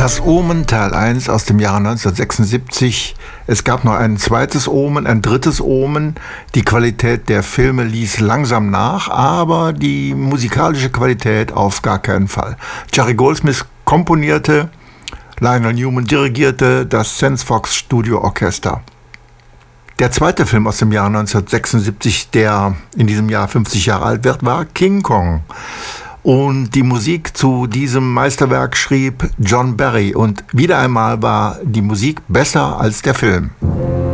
Das Omen Teil 1 aus dem Jahre 1976. Es gab noch ein zweites Omen, ein drittes Omen. Die Qualität der Filme ließ langsam nach, aber die musikalische Qualität auf gar keinen Fall. Jerry Goldsmith komponierte, Lionel Newman dirigierte, das Sense Fox Studio Orchester. Der zweite Film aus dem Jahr 1976, der in diesem Jahr 50 Jahre alt wird, war King Kong. Und die Musik zu diesem Meisterwerk schrieb John Barry. Und wieder einmal war die Musik besser als der Film.